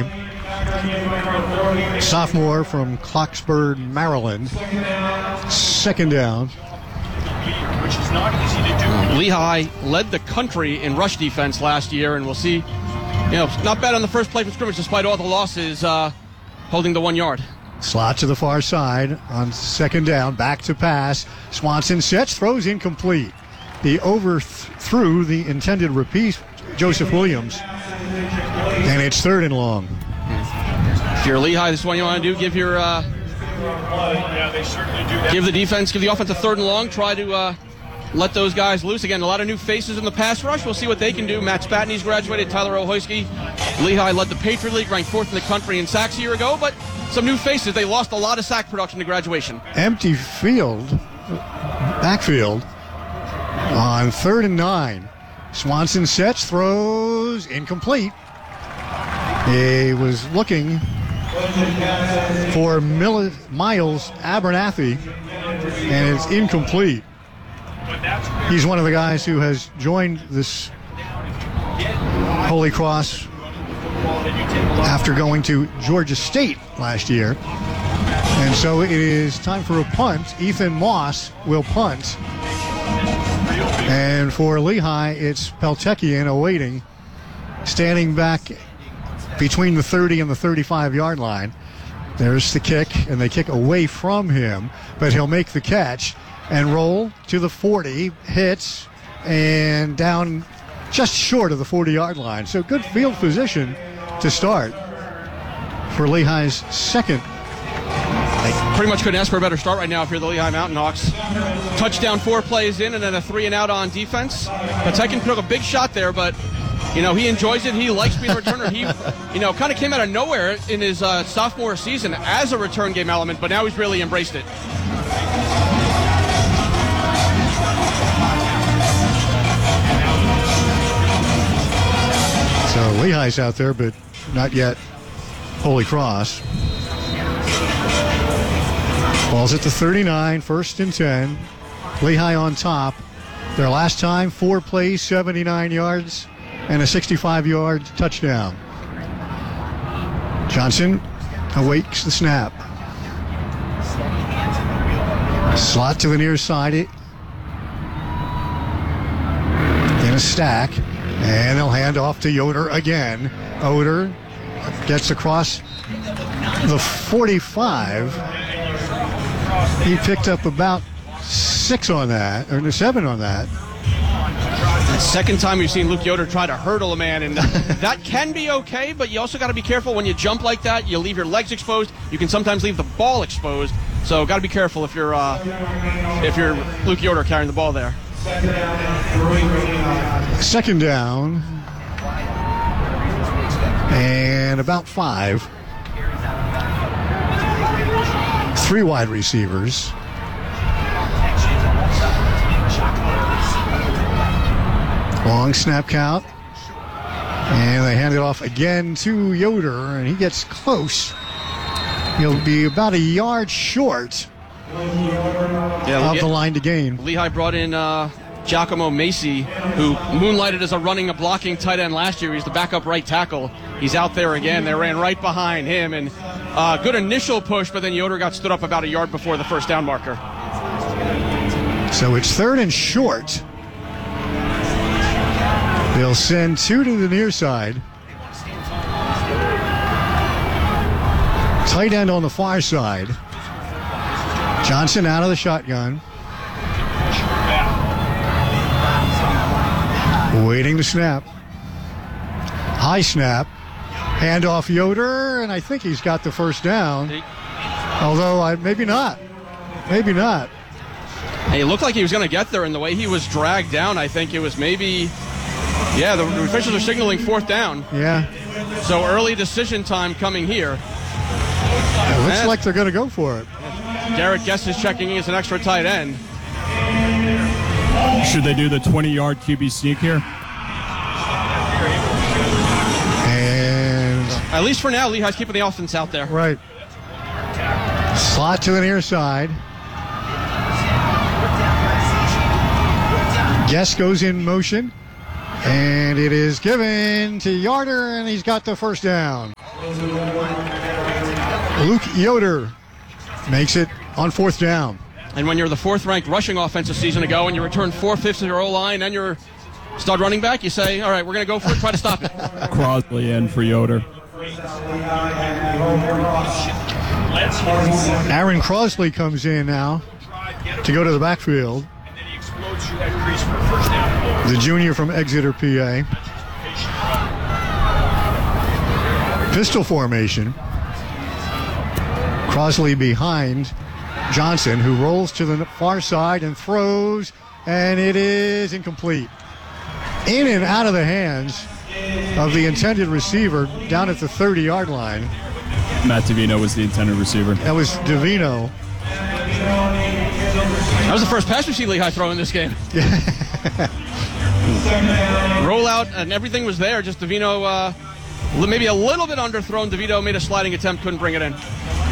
Sophomore from Clarksburg, Maryland. Second down. Which is not easy to do. Lehigh led the country in rush defense last year, and we'll see, you know, not bad on the first play from scrimmage despite all the losses, uh, holding the one yard. Slot to the far side on second down. Back to pass. Swanson sets, throws incomplete. He overthrew the intended repeat, Joseph Williams. And it's third and long. If you're Lehigh, this is what you want to do. Give your, uh, give the defense, give the offense a third and long. Try to uh, let those guys loose. Again, a lot of new faces in the pass rush. We'll see what they can do. Matt Spatney's graduated. Tyler Ohoyski. Lehigh led the Patriot League, ranked fourth in the country in sacks a year ago, but some new faces. They lost a lot of sack production to graduation. Empty field, backfield on third and nine. Swanson sets, throws, incomplete. He was looking for Mil- Miles Abernathy, and it's incomplete. He's one of the guys who has joined this Holy Cross after going to Georgia State last year. And so it is time for a punt. Ethan Moss will punt. And for Lehigh, it's Peltekian awaiting, standing back between the thirty and the thirty-five yard line. There's the kick, and they kick away from him, but he'll make the catch and roll to the forty, hits, and down just short of the forty yard line. So good field position to start for Lehigh's second. Pretty much couldn't ask for a better start right now if you're the Lehigh Mountain Hawks. Touchdown four plays in, and then a three and out on defense. Petekin took a big shot there, but you know, he enjoys it. He likes being a returner. He, you know, kind of came out of nowhere in his uh, sophomore season as a return game element, but now he's really embraced it. So Lehigh's out there, but not yet Holy Cross. Ball's at the thirty-nine, first and ten. Lehigh on top. Their last time, four plays, seventy-nine yards, and a sixty-five yard touchdown. Johnson awaits the snap. Slot to the near side. In a stack. And they'll hand off to Yoder again. Yoder gets across the forty-five. He picked up about six on that, or seven on that. The second time we've seen Luke Yoder try to hurdle a man, and that can be okay, but you also got to be careful when you jump like that. You leave your legs exposed. You can sometimes leave the ball exposed. So got to be careful if you're uh, if you're Luke Yoder carrying the ball there. Second down, and about five. Three wide receivers. Long snap count. And they hand it off again to Yoder, and he gets close. He'll be about a yard short yeah, of the line to gain. Lehigh brought in uh, Giacomo Macy, who moonlighted as a running, a blocking tight end last year. He's the backup right tackle. He's out there again. They ran right behind him, and uh, good initial push, but then Yoder got stood up about a yard before the first down marker. So it's third and short. They'll send two to the near side. Tight end on the far side. Johnson out of the shotgun. Waiting to snap. High snap. Handoff Yoder, and I think he's got the first down. Although, I, maybe not. Maybe not. Hey, it looked like he was going to get there, and the way he was dragged down, I think it was maybe... Yeah, the officials are signaling fourth down. Yeah. So early decision time coming here. It looks And like they're going to go for it. Garrett Guest is checking in as an extra tight end. Should they do the twenty-yard Q B sneak here? And at least for now, Lehigh's keeping the offense out there. Right. Slot to the near side. Guest goes in motion. And it is given to Yarder, and he's got the first down. Luke Yoder makes it on fourth down. And when you're the fourth-ranked rushing offense a season ago, and you return four-fifths of your O-line and your stud running back, you say, all right, we're going to go for it, try to stop it. Crosley in for Yoder. Aaron Crosley comes in now to go to the backfield. The junior from Exeter, P A. Pistol formation. Crosley behind Johnson, who rolls to the far side and throws, and it is incomplete. In and out of the hands of the intended receiver down at the thirty-yard line. Matt Davino was the intended receiver. That was Davino. That was the first pass we see Lehigh throw in this game. Rollout and everything was there. Just Davino, uh, maybe a little bit underthrown. DeVito made a sliding attempt, couldn't bring it in.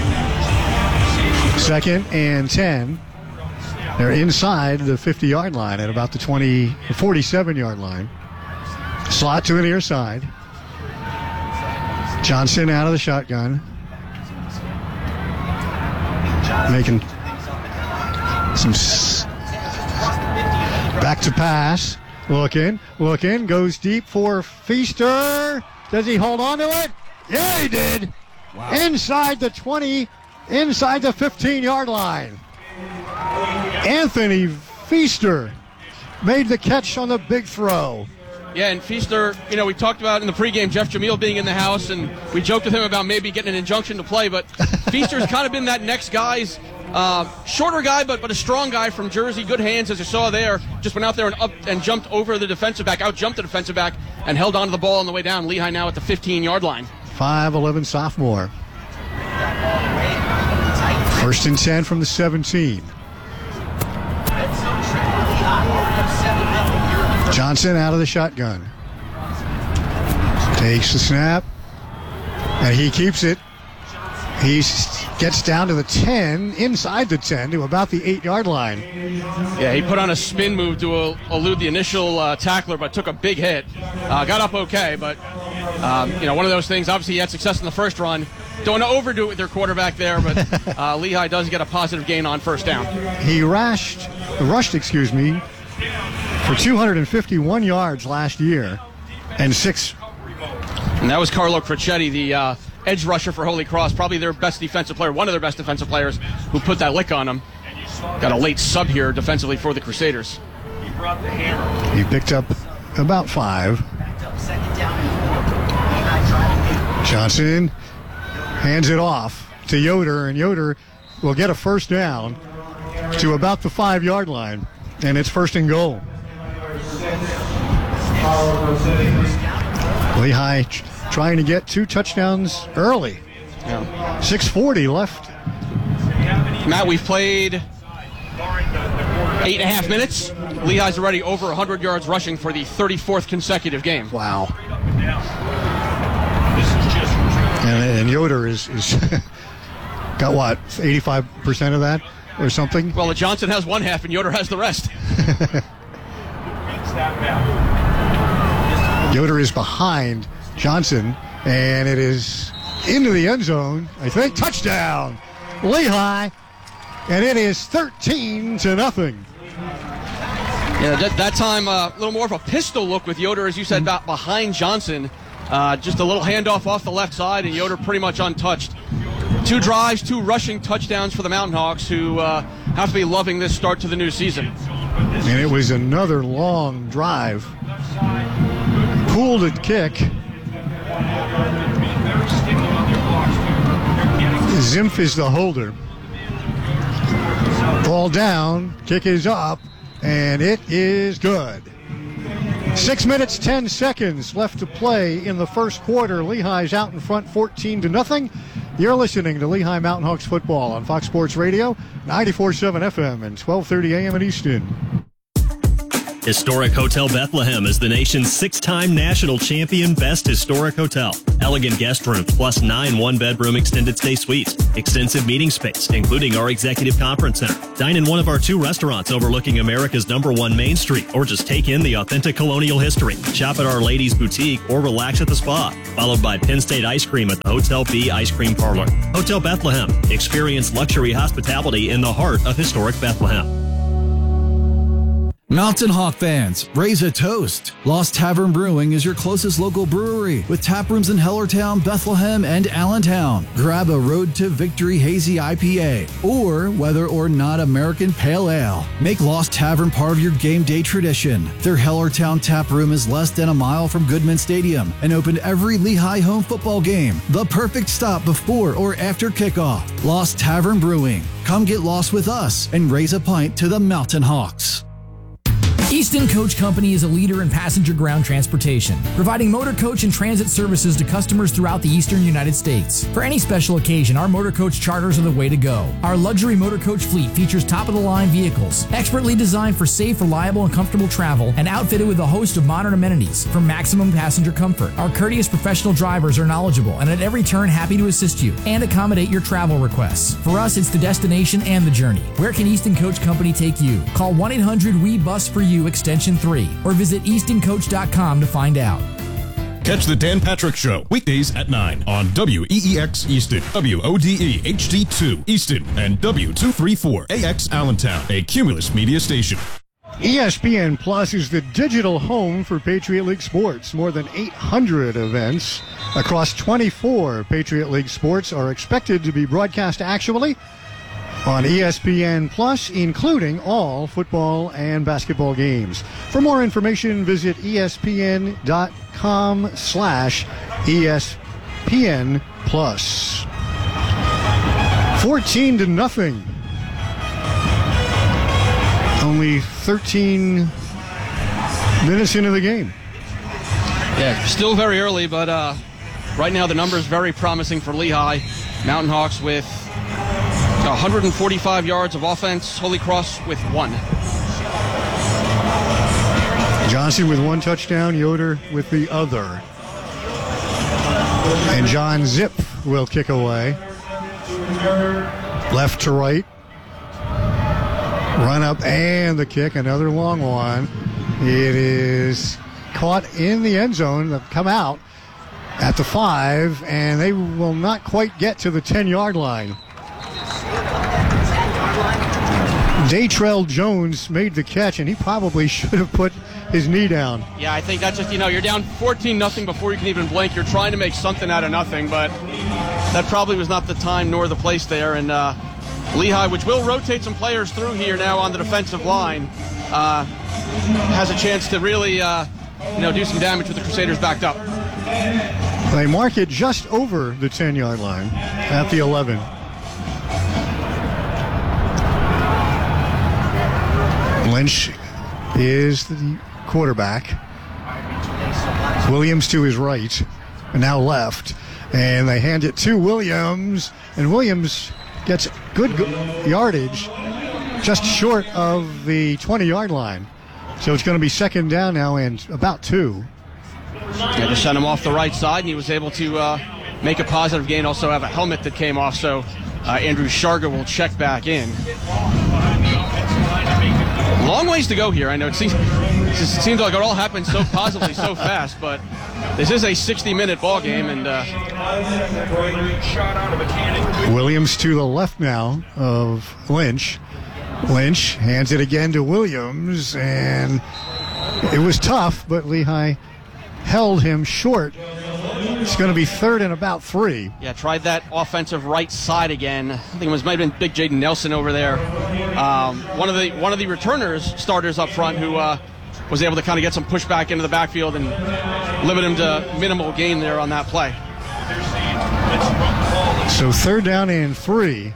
Second and ten. They're inside the fifty-yard line at about the twenty, forty-seven-yard line. Slot to the near side. Johnson out of the shotgun. Making some s- back to pass. Looking, looking, goes deep for Feaster. Does he hold on to it? Yeah, he did. Wow. Inside the twenty, inside the fifteen-yard line. Anthony Feaster made the catch on the big throw. Yeah, and Feaster, you know, we talked about in the pregame Jeff Jamil being in the house, and we joked with him about maybe getting an injunction to play, but Feaster's kind of been that next guy's uh, shorter guy, but but a strong guy from Jersey, good hands, as you saw there, just went out there and up and jumped over the defensive back, out jumped the defensive back, and held onto the ball on the way down. Lehigh now at the fifteen-yard line. five eleven sophomore. First and ten from the seventeen. Johnson out of the shotgun. Takes the snap, and he keeps it. He gets down to the ten, inside the ten, to about the eight-yard line. Yeah, he put on a spin move to uh, elude the initial uh, tackler, but took a big hit. Uh, got up okay, but um, you know, one of those things. Obviously, he had success in the first run. Don't want to overdo it with their quarterback there, but uh, Lehigh does get a positive gain on first down. He rushed, rushed, excuse me, for two hundred fifty-one yards last year, and six. And that was Carlo Crocetti, the uh, edge rusher for Holy Cross, probably their best defensive player, one of their best defensive players, who put that lick on them. Got a late sub here defensively for the Crusaders. He picked up about five. Johnson hands it off to Yoder, and Yoder will get a first down to about the five-yard line, and it's first and goal. Lehigh trying to get two touchdowns early. Yeah. six forty left. Matt, we've played eight and a half minutes. Lehigh's already over one hundred yards rushing for the thirty-fourth consecutive game. Wow. And, and Yoder is, is got what, eighty-five percent of that or something? Well, Johnson has one half and Yoder has the rest. Yoder is behind Johnson, and it is into the end zone. I think touchdown, Lehigh, and it is thirteen to nothing. Yeah, that, that time uh, a little more of a pistol look with Yoder, as you said, about behind Johnson. Uh, just a little handoff off the left side, and Yoder pretty much untouched. Two drives, two rushing touchdowns for the Mountain Hawks, who uh, have to be loving this start to the new season. And it was another long drive. Pulled and kick. Zimpf is the holder. Ball down, kick is up, and it is good. Six minutes, ten seconds left to play in the first quarter. Lehigh's out in front fourteen to nothing. You're listening to Lehigh Mountain Hawks football on Fox Sports Radio, ninety-four point seven F M and twelve thirty A M in Easton. Historic Hotel Bethlehem is the nation's six-time national champion Best Historic Hotel. Elegant guest rooms plus nine one-bedroom extended stay suites. Extensive meeting space, including our executive conference center. Dine in one of our two restaurants overlooking America's number one Main Street, or just take in the authentic colonial history. Shop at Our Ladies Boutique or relax at the spa, followed by Penn State Ice Cream at the Hotel B Ice Cream Parlor. Hotel Bethlehem. Experience luxury hospitality in the heart of historic Bethlehem. Mountain Hawk fans, raise a toast. Lost Tavern Brewing is your closest local brewery with tap rooms in Hellertown, Bethlehem, and Allentown. Grab a Road to Victory Hazy I P A or whether or not American Pale Ale. Make Lost Tavern part of your game day tradition. Their Hellertown tap room is less than a mile from Goodman Stadium and open every Lehigh home football game. The perfect stop before or after kickoff. Lost Tavern Brewing. Come get lost with us and raise a pint to the Mountain Hawks. Easton Coach Company is a leader in passenger ground transportation, providing motor coach and transit services to customers throughout the eastern United States. For any special occasion, our motor coach charters are the way to go. Our luxury motor coach fleet features top-of-the-line vehicles, expertly designed for safe, reliable, and comfortable travel, and outfitted with a host of modern amenities for maximum passenger comfort. Our courteous professional drivers are knowledgeable and at every turn happy to assist you and accommodate your travel requests. For us, it's the destination and the journey. Where can Easton Coach Company take you? Call one eight hundred W E bus for you extension three or visit easton coach dot com to find out. Catch the Dan Patrick Show weekdays at nine on W E E X Easton, W O D E H D two Easton, and W two thirty-four A X Allentown, a Cumulus media station. E S P N Plus is the digital home for Patriot League sports. More than eight hundred events across twenty-four Patriot League sports are expected to be broadcast actually on E S P N Plus, including all football and basketball games. For more information, visit espn dot com slash ESPN Plus. fourteen to nothing. Only thirteen minutes into the game. Yeah, still very early, but uh, right now the numbers very promising for Lehigh. Mountain Hawks with one hundred forty-five yards of offense, Holy Cross with one. Johnson with one touchdown, Yoder with the other. And John Zip will kick away. Left to right. Run up and the kick, another long one. It is caught in the end zone. They've come out at the five, and they will not quite get to the ten-yard line. Daytrell Jones made the catch, and he probably should have put his knee down. Yeah, I think that's just, you know, you're down fourteen nothing before you can even blink. You're trying to make something out of nothing, but that probably was not the time nor the place there. And uh, Lehigh, which will rotate some players through here now on the defensive line, uh, has a chance to really, uh, you know, do some damage with the Crusaders backed up. They mark it just over the ten-yard line at the eleven. Lynch is the quarterback. Williams to his right, and now left. And they hand it to Williams, and Williams gets good yardage just short of the twenty-yard line. So it's going to be second down now and about two. Yeah, just sent him off the right side, and he was able to uh, make a positive gain. Also have a helmet that came off, so uh, Andrew Sharga will check back in. Long ways to go here. I know it seems, it seems like it all happened so positively, so fast, but this is a sixty-minute ball game, and uh... Williams to the left now of Lynch. Lynch hands it again to Williams, and it was tough, but Lehigh held him short. It's going to be third and about three. Yeah, tried that offensive right side again. I think it was might have been Big Jaden Nelson over there. Um, one of the one of the returners, starters up front, who uh, was able to kind of get some pushback into the backfield and limit him to minimal gain there on that play. So third down and three.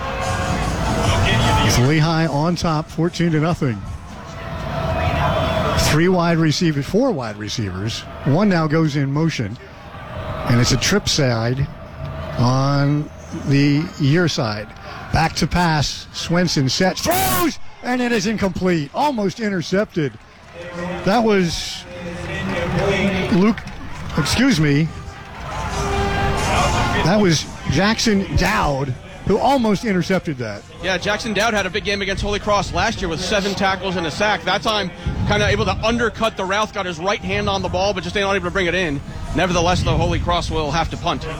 With Lehigh on top, fourteen to nothing. Three wide receivers, four wide receivers. One now goes in motion, and it's a trip side on the year side. Back to pass. Swenson sets, throws, and it is incomplete. Almost intercepted. That was Luke, excuse me. That was Jackson Dowd who almost intercepted that. Yeah, Jackson Dowd had a big game against Holy Cross last year with seven tackles and a sack. That time, kind of able to undercut the route, got his right hand on the ball, but just ain't able to bring it in. Nevertheless, though, Holy Cross will have to punt.